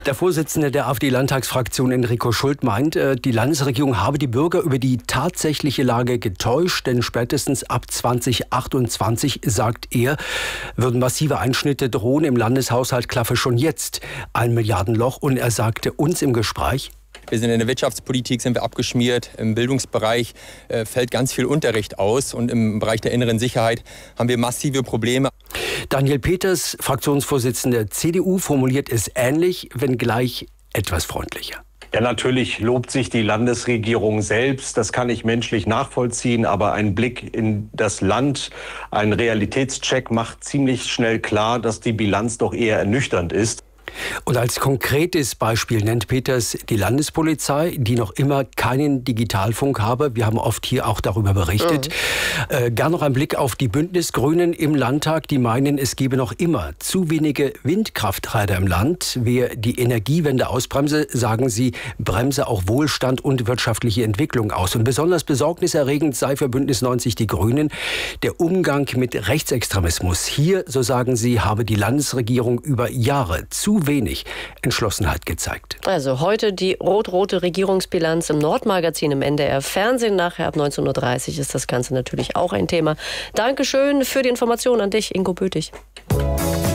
Der Vorsitzende der AfD-Landtagsfraktion Enrico Schult meint, die Landesregierung habe die Bürger über die tatsächliche Lage getäuscht, denn spätestens ab 2028, sagt er, würden massive Einschnitte drohen. Im Landeshaushalt klaffe schon jetzt ein Milliardenloch. Und er sagte uns im Gespräch: Wir sind in der Wirtschaftspolitik, sind wir abgeschmiert. Im Bildungsbereich fällt ganz viel Unterricht aus. Und im Bereich der inneren Sicherheit haben wir massive Probleme. Daniel Peters, Fraktionsvorsitzender CDU, formuliert es ähnlich, wenngleich etwas freundlicher. Ja, natürlich lobt sich die Landesregierung selbst. Das kann ich menschlich nachvollziehen. Aber ein Blick in das Land, ein Realitätscheck macht ziemlich schnell klar, dass die Bilanz doch eher ernüchternd ist. Und als konkretes Beispiel nennt Peters die Landespolizei, die noch immer keinen Digitalfunk habe. Wir haben oft hier auch darüber berichtet. Gern noch ein Blick auf die Bündnisgrünen im Landtag. Die meinen, es gebe noch immer zu wenige Windkrafträder im Land. Wer die Energiewende ausbremse, sagen sie, bremse auch Wohlstand und wirtschaftliche Entwicklung aus. Und besonders besorgniserregend sei für Bündnis 90 Die Grünen der Umgang mit Rechtsextremismus. Hier, so sagen sie, habe die Landesregierung über Jahre zu wenig Entschlossenheit gezeigt. Also heute die rot-rote Regierungsbilanz im Nordmagazin im NDR Fernsehen. Nachher ab 19.30 Uhr ist das Ganze natürlich auch ein Thema. Dankeschön für die Information an dich, Ingo Böthig.